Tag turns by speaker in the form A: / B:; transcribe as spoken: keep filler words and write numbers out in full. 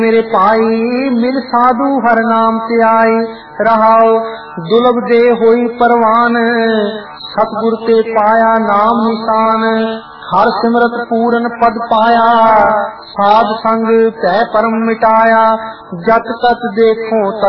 A: मेरे पाई मिल साधु हर नाम ते आई। रहाओ दुर्लभ दे होई परवान, सतगुर ते पाया नाम निशान। हर सिमरत पूरन पद पाया, साध संग तै परम मिटाया। जत तत देखो